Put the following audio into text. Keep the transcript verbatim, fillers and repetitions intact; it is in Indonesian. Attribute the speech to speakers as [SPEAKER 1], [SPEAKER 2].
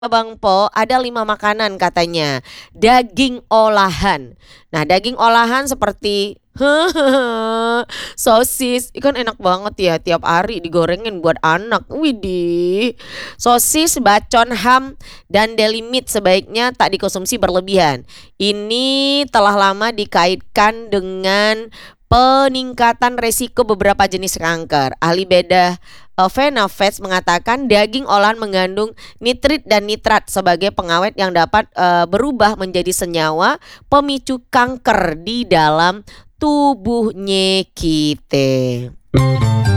[SPEAKER 1] Bang Po, ada lima makanan katanya, daging olahan. Nah, daging olahan seperti sosis, ikan enak banget ya tiap hari digorengin buat anak. Widih. Sosis, bacon, ham, dan deli meat sebaiknya tak dikonsumsi berlebihan. Ini telah lama dikaitkan dengan peningkatan resiko beberapa jenis kanker. Ahli bedah eh, Venafest mengatakan daging olahan mengandung nitrit dan nitrat sebagai pengawet yang dapat eh, berubah menjadi senyawa pemicu kanker di dalam tubuhnya kita.